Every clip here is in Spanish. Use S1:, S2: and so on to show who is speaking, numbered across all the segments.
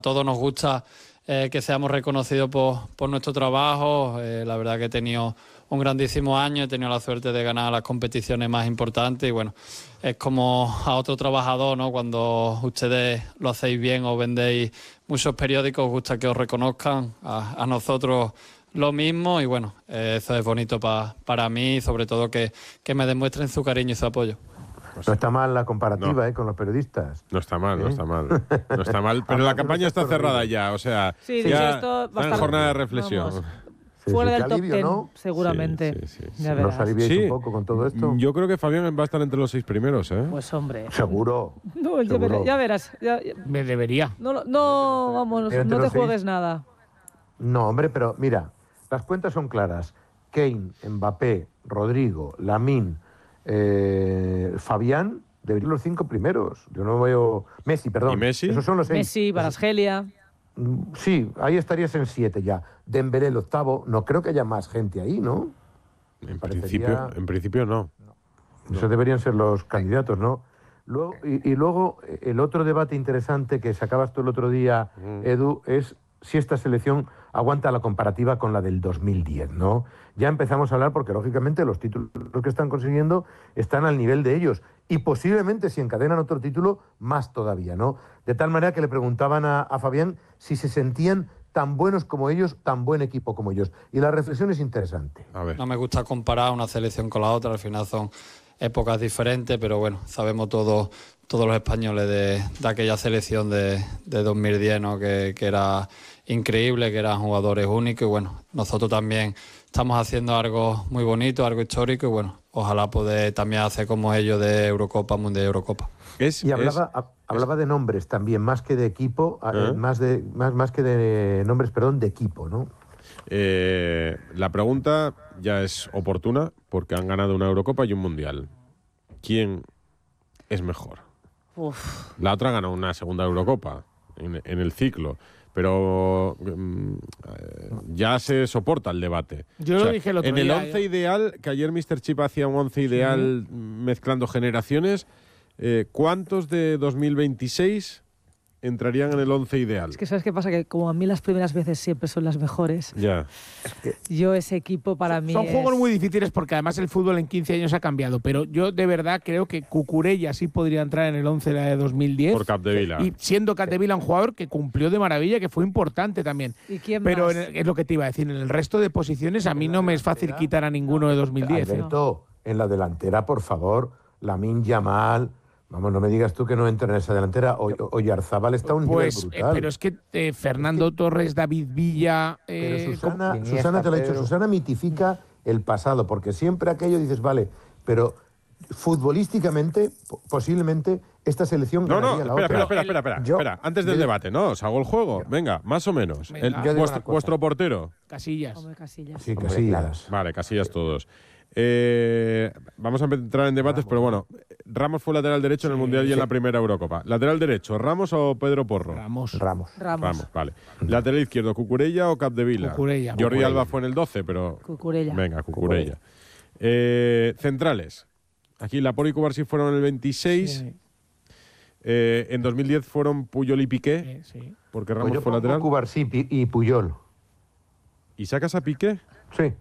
S1: todos nos gusta que seamos reconocidos por nuestro trabajo. La verdad que he tenido un grandísimo año, he tenido la suerte de ganar las competiciones más importantes y bueno, es como a otro trabajador, ¿no? Cuando ustedes lo hacéis bien o vendéis muchos periódicos, os gusta que os reconozcan, a nosotros lo mismo y bueno, eso es bonito para mí y sobre todo que me demuestren su cariño y su apoyo.
S2: No está mal la comparativa con los periodistas.
S3: No está mal, no está mal. No está mal, pero la campaña está cerrada ya, o sea,
S4: sí,
S3: ya
S4: esto
S3: está en jornada de reflexión.
S4: Fuera del top 10,
S2: ¿no?
S4: seguramente.
S3: Sí.
S4: Ya verás.
S2: ¿Nos aliviáis un poco con todo esto?
S3: Yo creo que Fabián va a estar entre los 6 primeros, ¿eh?
S4: Pues hombre.
S2: Seguro.
S4: No,
S2: seguro.
S4: ya verás.
S5: Me debería.
S4: No, vamos, no te juegues nada.
S2: No, hombre, pero mira, las cuentas son claras. Kane, Mbappé, Rodrigo, Lamine, Fabián, deberían los 5 primeros. Yo no veo... Messi, perdón.
S3: ¿Y Messi?
S2: Esos son los 6.
S4: Messi, Kvaratskhelia.
S2: Sí, ahí estarías en 7 ya. Dembélé el 8º. No creo que haya más gente ahí, ¿no?
S3: En principio no.
S2: Esos deberían ser los candidatos, ¿no? Luego, y luego, el otro debate interesante que sacabas tú el otro día, Edu, es si esta selección aguanta la comparativa con la del 2010, ¿no? Ya empezamos a hablar porque, lógicamente, los títulos que están consiguiendo están al nivel de ellos. Y posiblemente, si encadenan otro título, más todavía, ¿no? De tal manera que le preguntaban a Fabián si se sentían tan buenos como ellos, tan buen equipo como ellos. Y la reflexión es interesante.
S3: A ver.
S1: No me gusta comparar una selección con la otra, al final son épocas diferentes, pero bueno, sabemos todos los españoles de aquella selección de 2010, ¿no? que era increíble, que eran jugadores únicos y bueno, nosotros también estamos haciendo algo muy bonito, algo histórico y bueno, ojalá poder también hacer como ellos de Eurocopa, Mundial y Eurocopa.
S2: Y hablaba de nombres también, más que de equipo, más que de nombres, perdón, de equipo, ¿no?
S3: La pregunta ya es oportuna porque han ganado una Eurocopa y un Mundial. ¿Quién es mejor?
S4: Uf.
S3: La otra ganó una segunda Eurocopa en el ciclo, pero ya se soporta el debate.
S5: Yo lo dije el otro día.
S3: En el 11 ideal, que ayer Mr. Chip hacía un 11 ideal mezclando generaciones, ¿cuántos de 2026 entrarían en el 11 ideal?
S4: Es que ¿sabes qué pasa? Que como a mí las primeras veces siempre son las mejores.
S3: Ya.
S4: Yo ese equipo para mí
S5: Son juegos muy difíciles porque además el fútbol en 15 años ha cambiado, pero yo de verdad creo que Cucurella sí podría entrar en el 11 de 2010.
S3: Por Capdevila.
S5: Y siendo Capdevila un jugador que cumplió de maravilla, que fue importante también.
S4: ¿Y quién
S5: pero
S4: más?
S5: es lo que te iba a decir, en el resto de posiciones a mí no me es fácil quitar a ninguno de 2010.
S2: Alberto, en la delantera, por favor, Lamine Yamal... Vamos, no me digas tú que no entra en esa delantera. Oyarzabal está a un nivel brutal.
S5: Pero es que Fernando Torres, David Villa...
S2: Pero Susana te lo ha dicho, Susana mitifica el pasado, porque siempre aquello dices, vale, pero futbolísticamente, posiblemente, esta selección ganaría la otra.
S3: Espera, antes del debate, ¿no? Os hago el juego. Venga, más o menos. Vuestro portero.
S5: Casillas.
S4: Hombre, Casillas.
S2: Sí, Casillas.
S3: Vale, Casillas todos. Vamos a entrar en debates, pero bueno, Ramos fue lateral derecho en el Mundial y en la primera Eurocopa. ¿Lateral derecho, Ramos o Pedro Porro?
S5: Ramos,
S3: vale. ¿Lateral izquierdo, Cucurella o Capdevila?
S5: Cucurella.
S3: Jordi Alba fue en el 12, pero...
S4: Cucurella.
S3: Venga, Cucurella. Centrales. Aquí Laporte y Cubarsí fueron en el 26.
S5: Sí.
S3: En 2010 fueron Puyol y Piqué,
S5: Sí.
S3: porque Ramos
S2: Yo
S3: fue
S2: pongo
S3: lateral.
S2: Cubarsí y Puyol.
S3: ¿Y sacas a Piqué?
S2: Sí.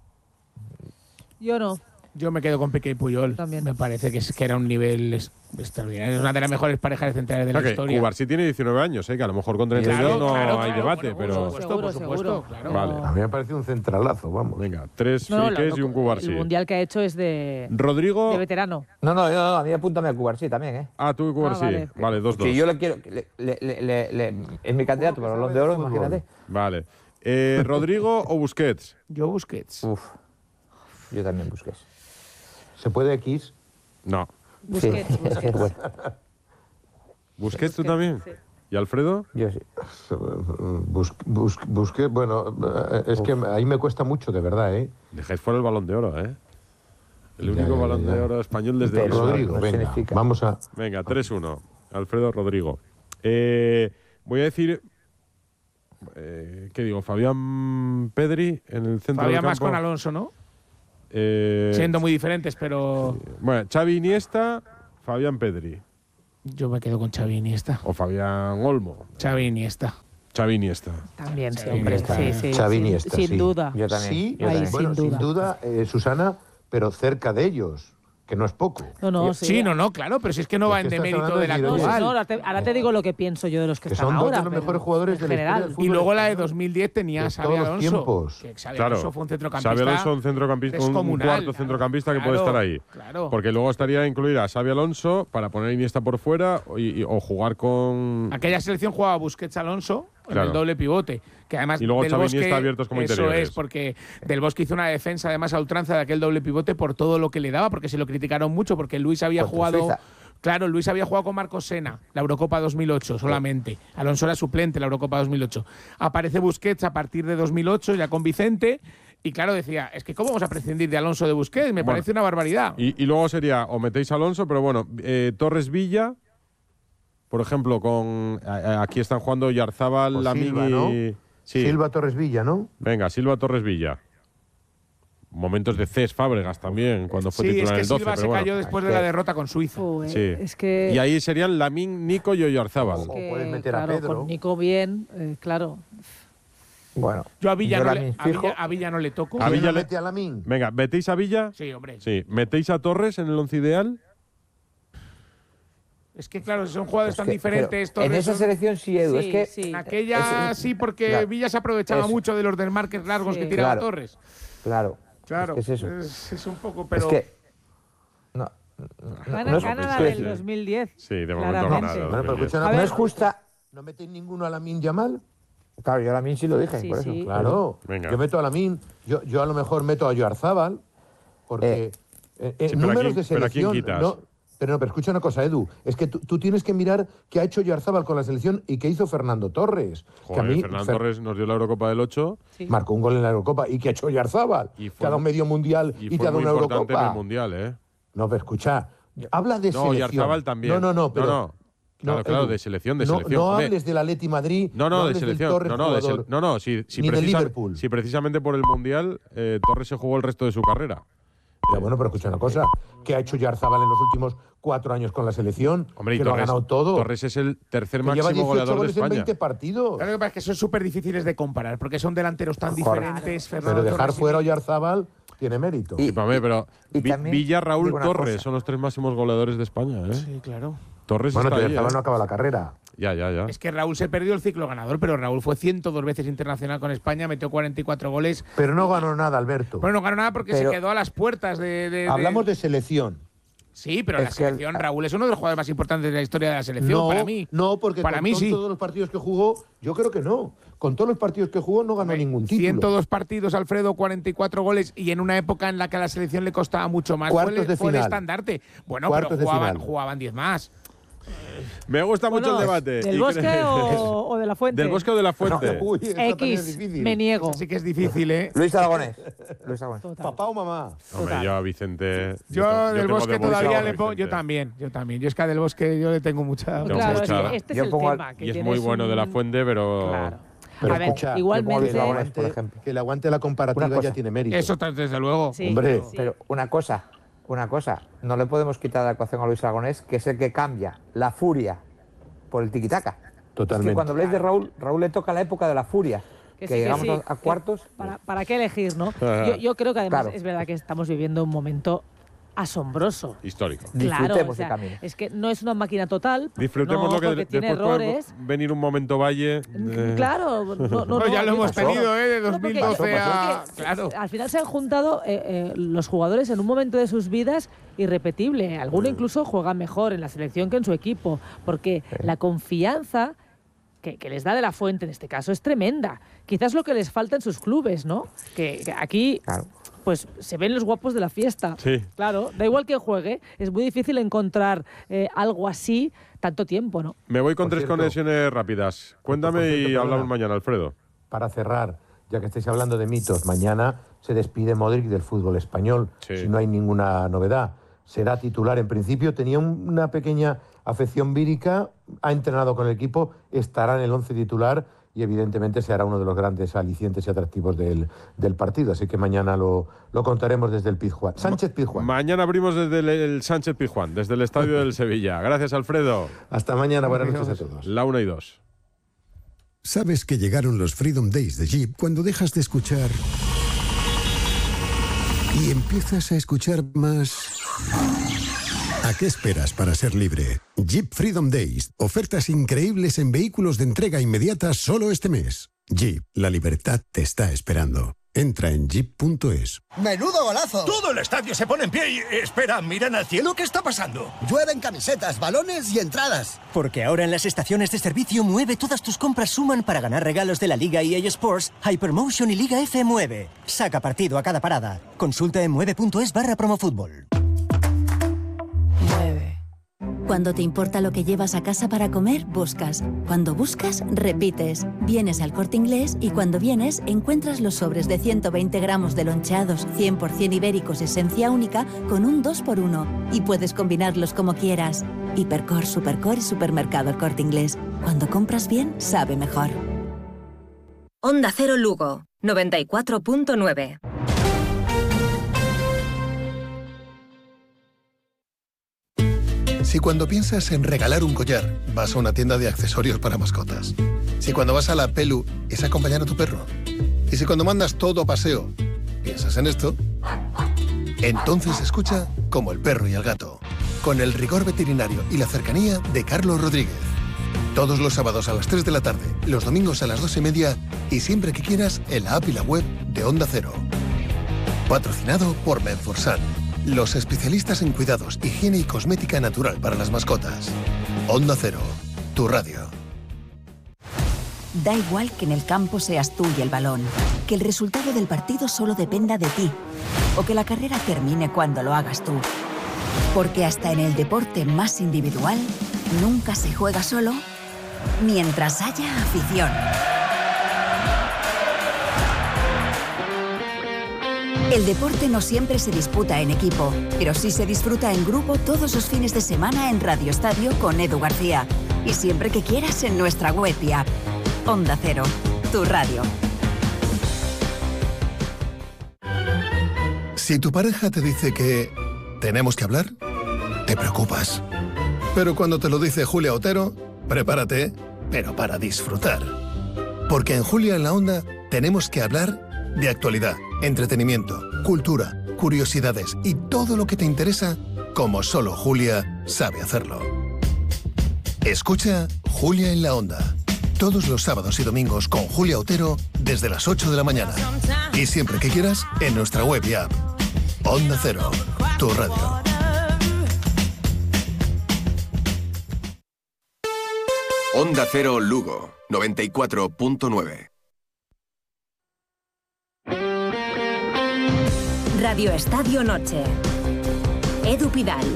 S4: Yo no.
S5: Yo me quedo con Piqué y Puyol.
S4: También.
S5: Me parece que era un nivel extraordinario. Es una de las mejores parejas de centrales de la historia.
S3: Cubarsí tiene 19 años, que a lo mejor con 32 no hay debate, pero...
S5: Por supuesto. Claro.
S3: Vale.
S2: A mí me parece un centralazo, vamos.
S3: Venga, 3 Piqués y un Cubarsí.
S4: El mundial que ha hecho es de
S3: Rodrigo...
S4: veterano.
S6: No, a mí apúntame a Cubarsí también, ¿eh?
S3: Ah, tú y Cubarsí. Vale, 2-2.
S6: Que yo le quiero... es mi candidato para el Balón de Oro, imagínate.
S3: Vale. ¿Rodrigo o Busquets?
S5: Yo Busquets.
S6: Uf, yo también Busquets.
S2: ¿Se puede X?
S3: No.
S4: Busquets.
S6: Sí, es que es bueno.
S3: ¿Busquets tú también?
S4: Sí.
S3: ¿Y Alfredo?
S6: Yo sí.
S2: Busquets, bueno, es que ahí me cuesta mucho, de verdad, ¿eh?
S3: Dejáis fuera el Balón de Oro, ¿eh? El único Balón de Oro español desde...
S6: Pero
S2: Rodrigo,
S6: no
S2: venga,
S6: significa.
S2: vamos a...
S3: Venga, 3-1. Alfredo, Rodrigo. Voy a decir... ¿qué digo? Fabián Pedri en el centro
S5: Fabián
S3: del
S5: más
S3: campo.
S5: con Alonso, ¿no? Siendo muy diferentes, pero...
S3: Bueno, Xavi Iniesta, Fabián Pedri.
S5: Yo me quedo con Xavi Iniesta.
S3: O Fabián Olmo.
S5: Xavi Iniesta.
S3: Xavi Iniesta.
S4: También, sí,
S5: Xavi
S4: hombre.
S5: Iniesta.
S4: Sí,
S2: Xavi
S4: sin-
S2: Iniesta,
S4: sin
S2: sí.
S4: duda.
S6: Yo también.
S2: Sí,
S6: yo también.
S2: bueno,
S4: sin
S2: sin duda, Susana, pero cerca de ellos, que no es poco.
S4: No,
S5: Sí, no, claro, pero si es que no
S2: Es
S5: va
S2: que
S5: en
S2: estás
S5: demérito
S2: hablando
S5: del
S2: de
S4: No,
S5: actual.
S4: no, ahora te digo lo que pienso yo de los que,
S2: Que
S4: están
S2: son dos
S4: ahora.
S2: de los
S4: pero
S2: mejores jugadores
S4: en
S2: de la historia
S4: general.
S2: del fútbol.
S5: Y luego la de
S2: español.
S5: 2010 tenía a
S2: De
S5: Xavi
S2: todos los
S5: Alonso.
S2: tiempos.
S5: Que Xavi
S3: Claro.
S5: Alonso fue un centrocampista.
S3: Xavi Alonso, un centrocampista, un
S5: descomunal,
S3: cuarto
S5: claro.
S3: centrocampista que
S5: Claro,
S3: puede estar ahí.
S5: Claro.
S3: Porque luego estaría incluir a Xavi Alonso para poner a Iniesta por fuera o jugar con...
S5: Aquella selección jugaba Busquets Alonso en
S3: Claro.
S5: el doble pivote. Que además
S3: Y luego
S5: Del
S3: Xavi
S5: Bosque,
S3: Iniesta abiertos como
S5: eso
S3: interiores.
S5: es, porque Del Bosque hizo una defensa además a ultranza de aquel doble pivote por todo lo que le daba, porque se lo criticaron mucho, porque Luis había
S6: Contra
S5: jugado.
S6: Suiza.
S5: Claro, Luis había jugado con Marcos Sena, la Eurocopa 2008 solamente. Alonso era suplente en la Eurocopa 2008. Aparece Busquets a partir de 2008, ya con Vicente. Y claro, decía, es que ¿cómo vamos a prescindir de Alonso de Busquets? Me parece una barbaridad.
S3: Y luego sería, o metéis a Alonso, pero bueno, Torres Villa, por ejemplo, con aquí están jugando Yarzábal,
S2: O
S3: Lamine
S2: Silva, ¿no?
S3: y... Sí.
S2: Silva Torres Villa, ¿no?
S3: Venga, Silva Torres Villa. Momentos de Cés Fábregas también, cuando fue
S5: Sí, es
S3: titular en
S5: que
S3: el 12.
S5: Silva
S3: pero
S5: se
S3: bueno.
S5: cayó después de la derrota con Suiza.
S3: Sí.
S4: Es que.
S3: Y ahí serían Lamine, Nico y Oyarzábal.
S2: O puedes meter a
S4: claro,
S2: Pedro.
S4: con Nico bien, claro.
S6: Bueno.
S5: Yo a Villa,
S6: yo
S5: no
S6: la
S5: le,
S6: min fijo.
S5: a Villa no le toco.
S3: A
S2: ¿Quién
S3: Villa
S2: lo
S3: le-
S2: mete a Lamine?
S3: Venga, ¿metéis a Villa?
S5: Sí, hombre.
S3: Sí. ¿Metéis a Torres en el once ideal?
S5: Es que claro, son jugadores
S6: Es
S5: tan
S6: que-
S5: diferentes.
S6: pero en
S5: Torres,
S6: esa
S5: son-
S6: selección sí, Edu.
S4: Sí,
S6: es que
S4: sí.
S5: En aquella sí, porque
S6: claro.
S5: Villa se aprovechaba
S6: Eso.
S5: mucho de los desmarques largos
S4: Sí.
S5: que tiraba
S6: Claro.
S5: Torres.
S6: Claro.
S5: Claro,
S6: Es que es eso.
S5: es un poco, pero
S6: Es que. No.
S4: Gana,
S6: no es-
S4: gana
S3: es
S4: la
S3: que
S4: del
S3: sí.
S4: 2010.
S3: Sí, de momento
S4: claramente.
S3: ganado.
S2: Bueno, pero escucha una
S4: A
S6: no
S4: ver,
S6: es justa.
S2: ¿No metéis ninguno a Lamine Yamal?
S6: Claro, yo también sí lo dije,
S4: Sí,
S6: por eso.
S4: sí.
S2: Claro.
S3: Venga.
S2: Yo meto a Lamine. Yo a lo mejor meto a Oyarzábal, porque
S3: Sí, pero
S2: números
S3: ¿a quién-
S2: de
S3: pero a quién
S2: selección.
S3: quitas?
S2: Pero escucha una cosa, Edu. Es que tú tienes que mirar qué ha hecho Oyarzábal con la selección y qué hizo Fernando Torres. Que a
S3: Joder,
S2: mí,
S3: Fernando Torres nos dio la Eurocopa del 8
S4: Sí.
S2: marcó un gol en la Eurocopa. ¿Y qué ha hecho Oyarzábal?
S3: Y
S2: Te ha dado medio mundial y, te
S3: fue
S2: ha dado
S3: muy
S2: una
S3: importante en el
S2: Eurocopa.
S3: Mundial, ¿eh?
S2: No, pero escucha. Habla de
S3: No,
S2: selección.
S3: Oyarzábal también.
S2: No, pero.
S3: No. Claro,
S2: no,
S3: claro,
S2: Edu,
S3: de selección, de
S2: no,
S3: selección.
S2: No
S3: Hombre,
S2: hables del Atleti Madrid.
S3: No, de
S2: hables del
S3: selección.
S2: Torres jugador,
S3: No, si
S2: ni del
S3: precisa-
S2: Liverpool.
S3: si precisamente por el Mundial Torres se jugó el resto de su carrera.
S2: Ya, bueno, pero escucha una cosa. ¿Qué ha hecho Oyarzábal en los últimos 4 años con la selección?
S3: Hombre, y
S2: que lo ha
S3: Torres,
S2: ganado todo.
S3: Torres es el tercer
S2: Que lleva
S3: máximo
S2: 18
S3: goleador de
S2: goles en
S3: España.
S2: 20 partidos.
S5: claro que pasa es que son súper difíciles de comparar, porque son delanteros tan
S6: Joder.
S5: diferentes. Fernando
S2: Pero dejar
S5: Torres y
S2: fuera a
S5: Villa.
S2: Oyarzábal tiene mérito.
S6: Y-
S3: Sí, pero, hombre, pero
S6: y también
S3: Villa, Raúl,
S6: digo una
S3: Torres
S6: cosa.
S3: son los tres máximos goleadores de España. ¿eh?
S5: Sí, claro.
S3: Torres
S2: Bueno, que
S3: está ahí.
S2: Oyarzábal
S3: ¿eh?
S2: no acaba la carrera.
S3: Ya.
S5: Es que Raúl se perdió el ciclo ganador, pero Raúl fue 102 veces internacional con España, metió 44 goles.
S2: Pero no ganó nada, Alberto.
S5: Bueno, no ganó nada porque
S6: Pero-
S5: se quedó a las puertas de.
S2: Hablamos de selección.
S5: Sí, pero en la
S6: Es que el-
S5: selección Raúl es uno de los jugadores más importantes de la historia de la selección,
S2: No,
S5: para mí.
S2: no, porque
S5: para
S2: con
S5: mí sí.
S2: todos los partidos que jugó, yo creo que no. Con todos los partidos que jugó no ganó ningún título.
S5: 102 partidos, Alfredo, 44 goles y en una época en la que a la selección le costaba mucho más.
S2: Cuartos de
S5: fue el
S2: final.
S5: estandarte. Bueno,
S2: Cuartos
S5: pero
S2: de final.
S5: jugaban 10 más.
S3: Me gusta mucho
S4: Bueno,
S3: el debate.
S4: ¿Del
S3: Y
S4: Bosque
S3: creo-
S4: o de la Fuente?
S3: ¿Del Bosque o de la Fuente?
S2: Uy, esta también es
S4: X,
S2: difícil.
S4: me niego.
S5: Así que es difícil, ¿eh?
S6: Luis Aragonés. Luis Aragonés.
S4: Total.
S2: ¿Papá o mamá?
S3: Hombre, yo a Vicente.
S5: Yo del
S3: tengo
S5: Bosque
S3: de mucho
S5: todavía
S3: amor a
S5: le pongo. Yo
S3: Vicente.
S5: también. Yo es que a del Bosque yo le tengo mucha.
S3: Tengo
S4: Claro,
S3: mucha-
S4: es que este es
S6: Yo
S4: el
S6: pongo al-
S4: tema. Que
S3: Y es
S4: tienes
S3: muy bueno de la
S4: un-
S3: Fuente, pero.
S4: Claro.
S2: Pero
S4: a ver,
S2: escucha,
S4: igualmente.
S6: Luis Aragonés, por ejemplo.
S2: Que le aguante la comparativa
S6: Una cosa.
S2: ya tiene mérito.
S5: Eso desde luego.
S4: Sí,
S2: Hombre.
S4: sí.
S6: Pero una cosa. No le podemos quitar de la ecuación a Luis Aragonés, que es el que cambia la furia por el tiquitaca.
S2: Totalmente.
S6: Es que cuando habléis de Raúl le toca la época de la furia. Que,
S4: sí,
S6: llegamos
S4: sí,
S6: a cuartos.
S4: ¿Para qué elegir, no? Yo creo que además
S6: Claro.
S4: es verdad que estamos viviendo un momento asombroso.
S3: Histórico.
S4: Claro,
S6: Disfrutemos
S4: o sea,
S6: el camino.
S4: es que no es una máquina total.
S3: Disfrutemos
S4: no,
S3: lo que
S4: porque tiene
S3: después puede
S4: errores.
S3: venir un momento valle.
S4: Claro, no,
S5: Bueno, ya lo hemos
S4: pasó.
S5: tenido, ¿eh? De
S4: No, porque-
S5: 2012 a.
S4: porque
S5: Claro.
S4: al final se han juntado los jugadores en un momento de sus vidas irrepetible. Alguno incluso juega mejor en la selección que en su equipo, porque la confianza que les da de la Fuente en este caso es tremenda. Quizás lo que les falta en sus clubes, ¿no? Que aquí
S6: Claro.
S4: pues se ven los guapos de la fiesta.
S3: Sí.
S4: Claro, da igual que juegue, es muy difícil encontrar algo así tanto tiempo, ¿no?
S3: Me voy con
S2: Por
S3: tres
S2: cierto.
S3: conexiones rápidas. Cuéntame
S2: Por cierto,
S3: y
S2: perdona.
S3: hablamos mañana, Alfredo.
S2: Para cerrar, ya que estáis hablando de mitos, mañana se despide Modric del fútbol español,
S3: Sí.
S2: si no hay ninguna novedad. Será titular en principio, tenía una pequeña afección vírica, ha entrenado con el equipo, estará en el 11 titular y evidentemente será uno de los grandes alicientes y atractivos del partido. Así que mañana lo contaremos desde el Pizjuán. Sánchez Pizjuán.
S3: Mañana abrimos desde el Sánchez Pizjuán, desde el estadio del Sevilla. Gracias, Alfredo.
S2: Hasta mañana, buenas noches a todos.
S3: La 1:02.
S7: Sabes que llegaron los Freedom Days de Jeep cuando dejas de escuchar y empiezas a escuchar más. ¿A qué esperas para ser libre? Jeep Freedom Days. Ofertas increíbles en vehículos de entrega inmediata solo este mes. Jeep, la libertad te está esperando. Entra en jeep.es.
S8: ¡Menudo golazo!
S9: Todo el estadio se pone en pie y... Espera, miran al cielo, ¿qué está pasando?
S8: Llueven camisetas, balones y entradas.
S10: Porque ahora en las estaciones de servicio Mueve todas tus compras suman para ganar regalos de la Liga EA Sports, Hypermotion y Liga F Mueve. Saca partido a cada parada. Consulta en mueve.es/promofutbol.
S11: Cuando te importa lo que llevas a casa para comer, buscas. Cuando buscas, repites. Vienes al Corte Inglés y cuando vienes, encuentras los sobres de 120 gramos de loncheados 100% ibéricos esencia única con un 2x1. Y puedes combinarlos como quieras. Hipercor, Supercor y Supermercado El Corte Inglés. Cuando compras bien, sabe mejor.
S12: Onda Cero Lugo, 94.9.
S13: Si cuando piensas en regalar un collar, vas a una tienda de accesorios para mascotas. Si cuando vas a la Pelu, es acompañar a tu perro. Y si cuando mandas todo a paseo, piensas en esto, entonces escucha Como el perro y el gato, con el rigor veterinario y la cercanía de Carlos Rodríguez. Todos los sábados a las 3 de la tarde, los domingos a las 2:30 y siempre que quieras en la app y la web de Onda Cero. Patrocinado por Menforsan, los especialistas en cuidados, higiene y cosmética natural para las mascotas. Onda Cero, tu radio.
S14: Da igual que en el campo seas tú y el balón, que el resultado del partido solo dependa de ti, o que la carrera termine cuando lo hagas tú. Porque hasta en el deporte más individual, nunca se juega solo mientras haya afición. El deporte no siempre se disputa en equipo, pero sí se disfruta en grupo todos los fines de semana en Radio Estadio con Edu García. Y siempre que quieras en nuestra web y app. Onda Cero, tu radio.
S13: Si tu pareja te dice que tenemos que hablar, te preocupas. Pero cuando te lo dice Julia Otero, prepárate, pero para disfrutar. Porque en Julia en la Onda tenemos que hablar de actualidad, entretenimiento, cultura, curiosidades y todo lo que te interesa, como solo Julia sabe hacerlo. Escucha Julia en la Onda, todos los sábados y domingos con Julia Otero desde las 8 de la mañana. Y siempre que quieras, en nuestra web y app. Onda Cero, tu radio.
S15: Onda Cero Lugo, 94.9.
S12: Radio Estadio Noche. Edu Pidal.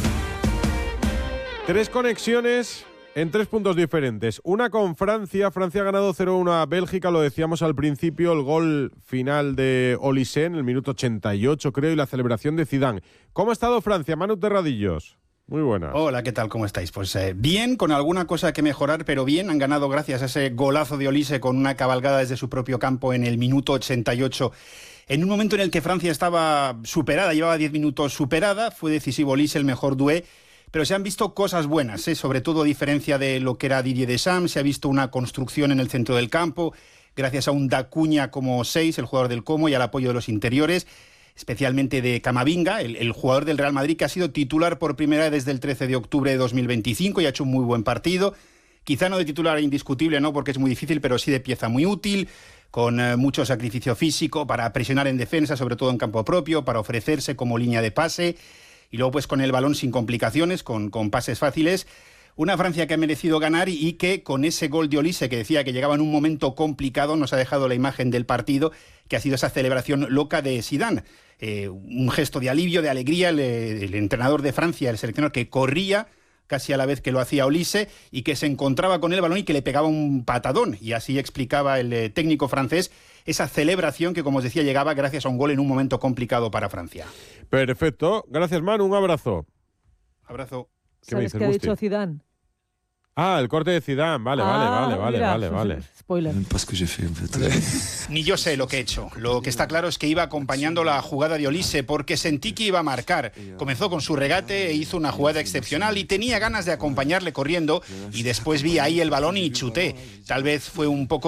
S3: 3 conexiones en 3 puntos diferentes. Una con Francia. Francia ha ganado 0-1 a Bélgica, lo decíamos al principio, el gol final de Olise en el minuto 88, creo, y la celebración de Zidane. ¿Cómo ha estado Francia? Manu Terradillos. Muy buenas.
S16: Hola, ¿qué tal? ¿Cómo estáis? Pues bien, con alguna cosa que mejorar, pero bien. Han ganado gracias a ese golazo de Olise con una cabalgada desde su propio campo en el minuto 88. En un momento en el que Francia estaba superada, llevaba 10 minutos superada, fue decisivo Olise, el mejor Doué, pero se han visto cosas buenas, sobre todo a diferencia de lo que era Didier Deschamps. Se ha visto una construcción en el centro del campo, gracias a un Dacuña como 6, el jugador del Como, y al apoyo de los interiores, especialmente de Camavinga, el jugador del Real Madrid, que ha sido titular por primera vez desde el 13 de octubre de 2025 y ha hecho un muy buen partido. Quizá no de titular indiscutible, ¿no?, porque es muy difícil, pero sí de pieza muy útil, con mucho sacrificio físico para presionar en defensa, sobre todo en campo propio, para ofrecerse como línea de pase, y luego pues con el balón sin complicaciones, con pases fáciles. Una Francia que ha merecido ganar y que con ese gol de Olise, que decía que llegaba en un momento complicado, nos ha dejado la imagen del partido, que ha sido esa celebración loca de Zidane. Un gesto de alivio, de alegría, el entrenador de Francia, el seleccionador, que corría casi a la vez que lo hacía Olise y que se encontraba con el balón y que le pegaba un patadón. Y así explicaba el técnico francés esa celebración que, como os decía, llegaba gracias a un gol en un momento complicado para Francia.
S3: Perfecto. Gracias, Manu. Un abrazo.
S16: Abrazo.
S4: ¿Sabes qué ha dicho Zidane?
S3: Ah, el corte de Zidane. Vale.
S4: Spoiler.
S16: Ni yo sé lo que he hecho. Lo que está claro es que iba acompañando la jugada de Olise porque sentí que iba a marcar. Comenzó con su regate e hizo una jugada excepcional y tenía ganas de acompañarle corriendo y después vi ahí el balón y chuté. Tal vez fue un poco